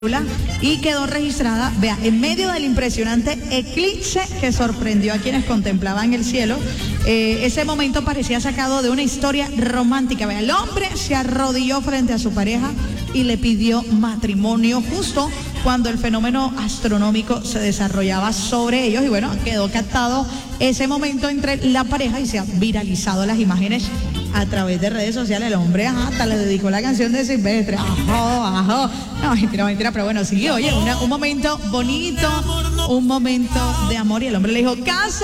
y quedó registrada, vea, en medio del impresionante eclipse que sorprendió a quienes contemplaban el cielo. Ese momento parecía sacado de una historia romántica. Vea, el hombre se arrodilló frente a su pareja y le pidió matrimonio justo cuando el fenómeno astronómico se desarrollaba sobre ellos, y bueno, quedó captado ese momento entre la pareja y se han viralizado las imágenes a través de redes sociales. El hombre hasta le dedicó la canción de Silvestre. Ajo, ajo. No, mentira, pero bueno, sí, oye, un momento bonito, un momento de amor, y el hombre le dijo, casa.